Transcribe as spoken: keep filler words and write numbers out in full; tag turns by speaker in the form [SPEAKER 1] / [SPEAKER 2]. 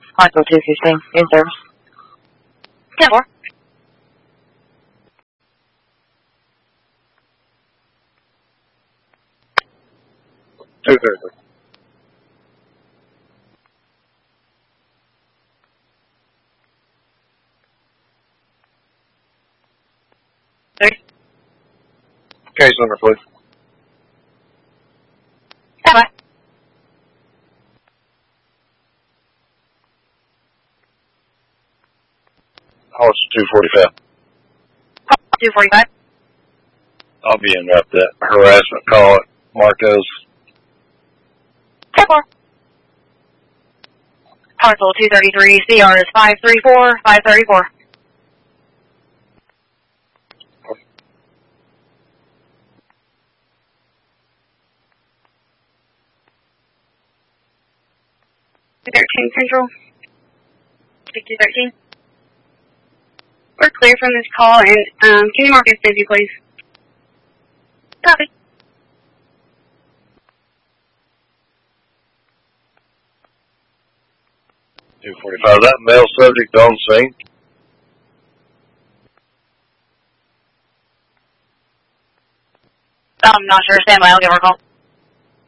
[SPEAKER 1] Michael two fifteen, in service.
[SPEAKER 2] ten four.
[SPEAKER 3] two thirty.
[SPEAKER 2] Three.
[SPEAKER 3] Case number, please.
[SPEAKER 2] Stand by.
[SPEAKER 3] Horse two forty-five.
[SPEAKER 2] two forty-five.
[SPEAKER 3] I'll be in at that harassment call at Marco's.
[SPEAKER 2] ten four. Parcel two thirty-three, C R is five three four, five thirty-four. thirteen Central. sixty thirteen. We're clear from this call, and um, can you mark as busy, please? Copy.
[SPEAKER 3] two forty-five. Is that male subject on scene?
[SPEAKER 2] I'm not sure. Stand by. I'll give her a call.